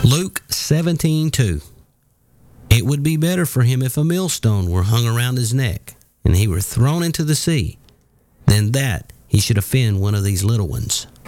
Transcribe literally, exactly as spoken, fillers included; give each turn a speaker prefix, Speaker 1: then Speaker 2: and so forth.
Speaker 1: Luke seventeen two. It would be better for him if a millstone were hung around his neck, and he were thrown into the sea, than that he should offend one of these little ones.